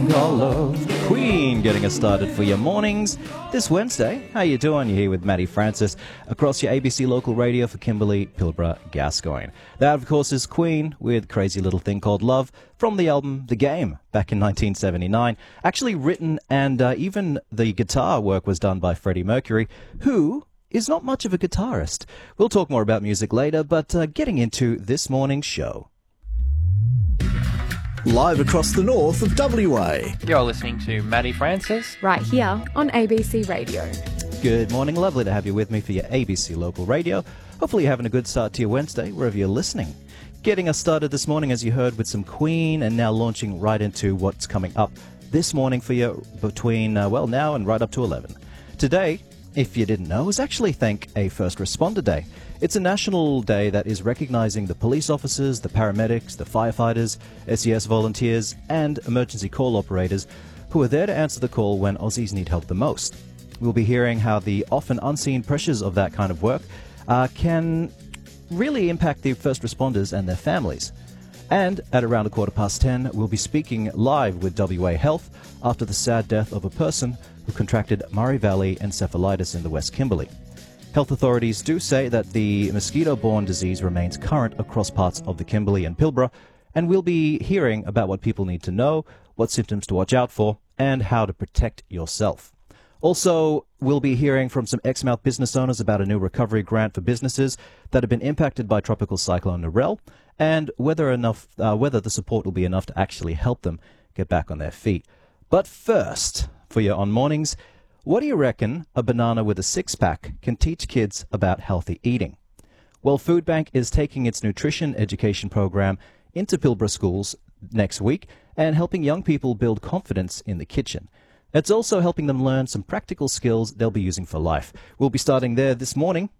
call love. Queen getting us started for your mornings this Wednesday. How you doing? You're here with Matty Francis across your ABC local radio for Kimberley, Pilbara, Gascoyne. That, of course, is Queen with Crazy Little Thing Called Love from the album The Game back in 1979. Actually written, and even the guitar work was done by Freddie Mercury, who is not much of a guitarist. We'll talk more about music later, but getting into this morning's show. Live across the north of WA. You're listening to Matty Francis. Right here on ABC Radio. Good morning. Lovely to have you with me for your ABC local radio. Hopefully you're having a good start to your Wednesday, wherever you're listening. Getting us started this morning, as you heard, with some Queen, and now launching right into what's coming up this morning for you between, now and right up to 11. Today, if you didn't know, is actually Thank a First Responder Day. It's a national day that is recognizing the police officers, the paramedics, the firefighters, SES volunteers, and emergency call operators who are there to answer the call when Aussies need help the most. We'll be hearing how the often unseen pressures of that kind of work can really impact the first responders and their families. And at around 10:15, we'll be speaking live with WA Health after the sad death of a person who contracted Murray Valley encephalitis in the West Kimberley. Health authorities do say that the mosquito-borne disease remains current across parts of the Kimberley and Pilbara, and we'll be hearing about what people need to know, what symptoms to watch out for, and how to protect yourself. Also, we'll be hearing from some Exmouth business owners about a new recovery grant for businesses that have been impacted by Tropical Cyclone Narelle, and whether the support will be enough to actually help them get back on their feet. But first, for your on mornings, what do you reckon a banana with a six-pack can teach kids about healthy eating? Well, Food Bank is taking its nutrition education program into Pilbara schools next week and helping young people build confidence in the kitchen. It's also helping them learn some practical skills they'll be using for life. We'll be starting there this morning.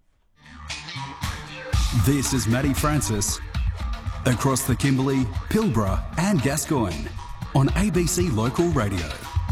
This is Matty Francis across the Kimberley, Pilbara and Gascoyne on ABC Local Radio.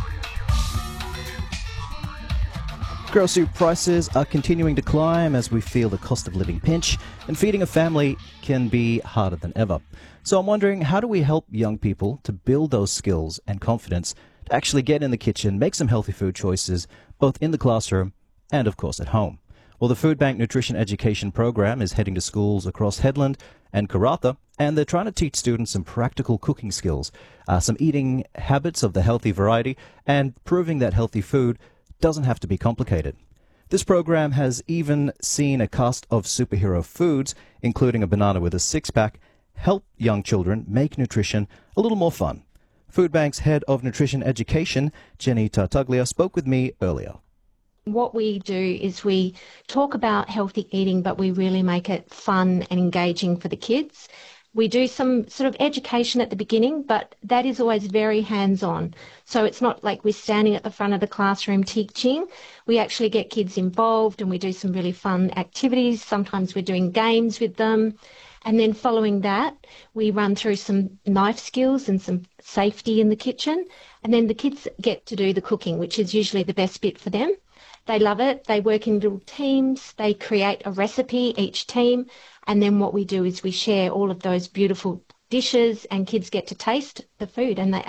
Grocery prices are continuing to climb as we feel the cost of living pinch, and feeding a family can be harder than ever. So I'm wondering, how do we help young people to build those skills and confidence to actually get in the kitchen, make some healthy food choices, both in the classroom and, of course, at home? Well, the Food Bank Nutrition Education Program is heading to schools across Headland and Karratha, and they're trying to teach students some practical cooking skills, some eating habits of the healthy variety, and proving that healthy food doesn't have to be complicated. This program has even seen a cast of superhero foods, including a banana with a six-pack, help young children make nutrition a little more fun. Food Bank's head of nutrition education, Jenny Tartaglia, spoke with me earlier. What we do is we talk about healthy eating, but we really make it fun and engaging for the kids. We do some sort of education at the beginning, but that is always very hands-on. So it's not like we're standing at the front of the classroom teaching. We actually get kids involved and we do some really fun activities. Sometimes we're doing games with them. And then following that, we run through some knife skills and some safety in the kitchen. And then the kids get to do the cooking, which is usually the best bit for them. They love it. They work in little teams. They create a recipe, each team. And then what we do is we share all of those beautiful dishes and kids get to taste the food and they